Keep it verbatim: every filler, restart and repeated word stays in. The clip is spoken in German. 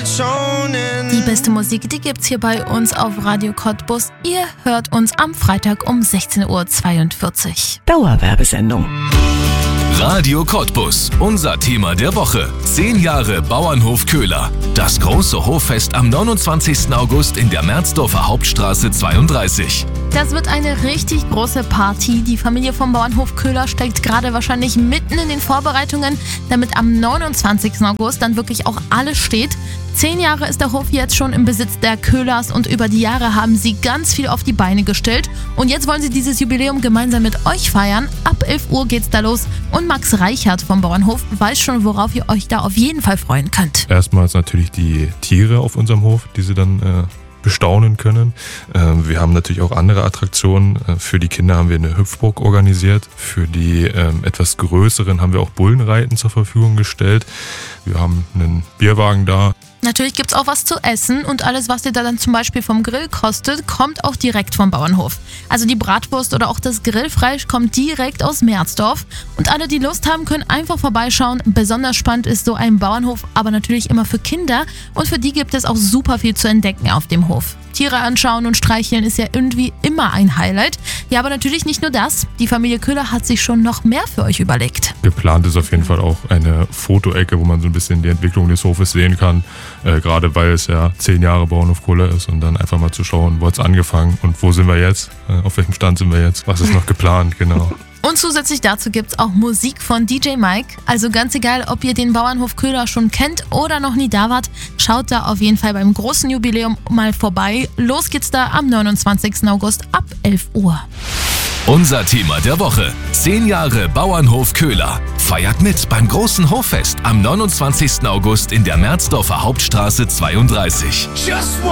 Die beste Musik, die gibt's hier bei uns auf Radio Cottbus. Ihr hört uns am Freitag um sechzehn Uhr zweiundvierzig. Dauerwerbesendung. Radio Cottbus, unser Thema der Woche. Zehn Jahre Bauernhof Köhler. Das große Hoffest am neunundzwanzigsten August in der Merzdorfer Hauptstraße zweiunddreißig. Das wird eine richtig große Party. Die Familie vom Bauernhof Köhler steckt gerade wahrscheinlich mitten in den Vorbereitungen, damit am neunundzwanzigsten August dann wirklich auch alles steht. Zehn Jahre ist der Hof jetzt schon im Besitz der Köhlers und über die Jahre haben sie ganz viel auf die Beine gestellt. Und jetzt wollen sie dieses Jubiläum gemeinsam mit euch feiern. Ab elf Uhr geht's da los und Max Reichert vom Bauernhof weiß schon, worauf ihr euch da auf jeden Fall freuen könnt. Erstmals natürlich die Tiere auf unserem Hof, die sie dann äh, bestaunen können. Äh, wir haben natürlich auch andere Attraktionen. Äh, für die Kinder haben wir eine Hüpfburg organisiert. Für die äh, etwas größeren haben wir auch Bullenreiten zur Verfügung gestellt. Wir haben einen Bierwagen da. Natürlich gibt's auch was zu essen und alles, was ihr da dann zum Beispiel vom Grill kostet, kommt auch direkt vom Bauernhof. Also die Bratwurst oder auch das Grillfleisch kommt direkt aus Merzdorf. Und alle, die Lust haben, können einfach vorbeischauen. Besonders spannend ist so ein Bauernhof, aber natürlich immer für Kinder. Und für die gibt es auch super viel zu entdecken auf dem Hof. Tiere anschauen und streicheln ist ja irgendwie immer ein Highlight. Ja, aber natürlich nicht nur das. Die Familie Köhler hat sich schon noch mehr für euch überlegt. Geplant ist auf jeden Fall auch eine Fotoecke, wo man so ein bisschen die Entwicklung des Hofes sehen kann. Äh, gerade weil es ja zehn Jahre Bauernhof Köhler ist und dann einfach mal zu schauen, wo hat es angefangen und wo sind wir jetzt, äh, auf welchem Stand sind wir jetzt, was ist noch geplant, genau. Und zusätzlich dazu gibt's auch Musik von D J Mike. Also ganz egal, ob ihr den Bauernhof Köhler schon kennt oder noch nie da wart, schaut da auf jeden Fall beim großen Jubiläum mal vorbei. Los geht's da am neunundzwanzigsten August ab elf Uhr. Unser Thema der Woche. Zehn Jahre Bauernhof Köhler. Feiert mit beim großen Hoffest am neunundzwanzigsten August in der Merzdorfer Hauptstraße zweiunddreißig. Just